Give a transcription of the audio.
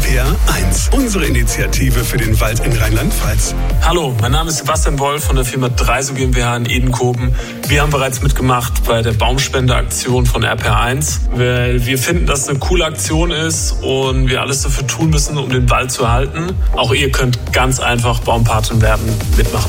RPR1, unsere Initiative für den Wald in Rheinland-Pfalz. Hallo, mein Name ist Sebastian Woll von der Firma Dreiso GmbH in Edenkoben. Wir haben bereits mitgemacht bei der Baumspendeaktion von RPR1, weil wir finden, dass es eine coole Aktion ist und wir alles dafür tun müssen, um den Wald zu erhalten. Auch ihr könnt ganz einfach Baumpatin werden, mitmachen.